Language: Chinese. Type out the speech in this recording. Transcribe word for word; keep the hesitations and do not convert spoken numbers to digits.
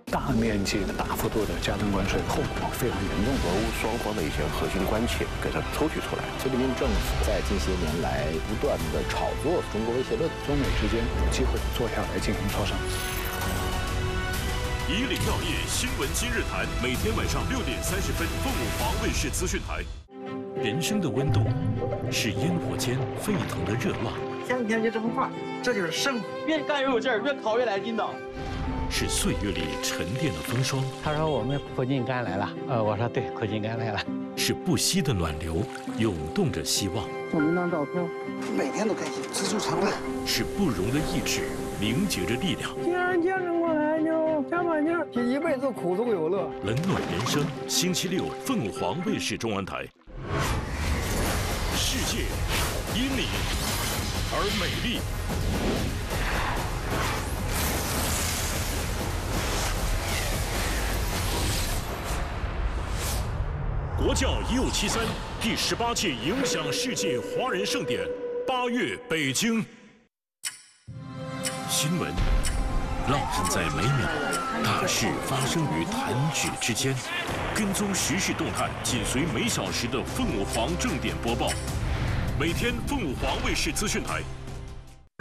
大面积的、大幅度的加征关税，后果非常严重。 俄乌双方的一些核心关切给它抽取出来。 习近平政府在近些年来不断的炒作中国威胁论， 中美之间有机会坐下来进行磋商。 以领要业，新闻今日谈，每天晚上六点三十分，凤舞华卫视资讯台。人生的温度是烟火间沸腾的热浪。 前几天就这么话，这就是生活，越干越有劲儿，越考越来劲道。 是岁月里沉淀的风霜。 他说我们苦尽甘来了，呃，我说对，苦尽甘来了。 是不息的暖流，涌动着希望。 照明当照片，每天都开心，知足常乐。 是不容的意志，凝结着力量。 既然坚持过来，就加把劲儿，这一辈子苦中有乐。 冷暖人生，星期六凤凰卫视中文台。世界因你而美丽。国教一五七三第十八届影响世界华人盛典，八月北京。新闻烙印在每秒，大事发生于弹指之间。跟踪时事动态，紧随每小时的凤舞凰正点播报。每天凤舞凰卫视资讯台